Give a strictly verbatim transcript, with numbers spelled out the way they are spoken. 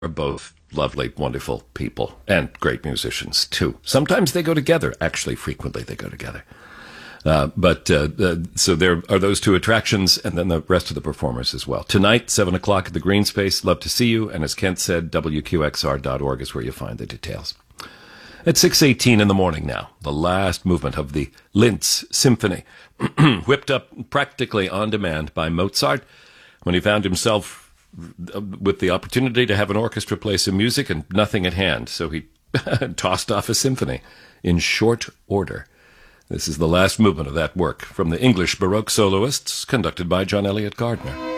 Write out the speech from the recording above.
are both lovely, wonderful people and great musicians, too. Sometimes they go together. Actually, frequently they go together. Uh, but uh, uh, so there are those two attractions, and then the rest of the performers as well. Tonight, seven o'clock at the Green Space. Love to see you. And as Kent said, W Q X R dot org is where you find the details. At six eighteen in the morning now, the last movement of the Linz Symphony, whipped up practically on demand by Mozart when he found himself with the opportunity to have an orchestra play some music and nothing at hand. So he tossed off a symphony in short order. This is the last movement of that work from the English Baroque soloists, conducted by John Eliot Gardner.